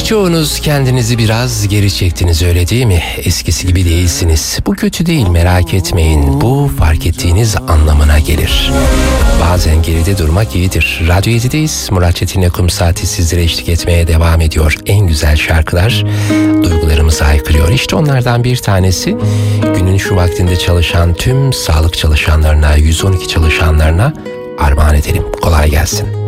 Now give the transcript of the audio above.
Birçoğunuz kendinizi biraz geri çektiniz, öyle değil mi? Eskisi gibi değilsiniz. Bu kötü değil, merak etmeyin. Bu fark ettiğiniz anlamına gelir. Bazen geride durmak iyidir. Radyo 7'deyiz. Murat Çetin'le Kum Saati sizlere eşlik etmeye devam ediyor. En güzel şarkılar duygularımızı haykırıyor. İşte onlardan bir tanesi günün şu vaktinde çalışan tüm sağlık çalışanlarına, 112 çalışanlarına armağan edelim. Kolay gelsin.